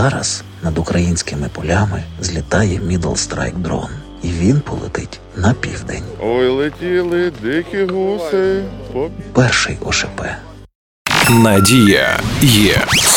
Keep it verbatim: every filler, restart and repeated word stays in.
зараз над українськими полями злітає Middle Strike дрон. І він полетить на південь. Ой, летіли дикі гуси. По... Перший ОШП. Надія є.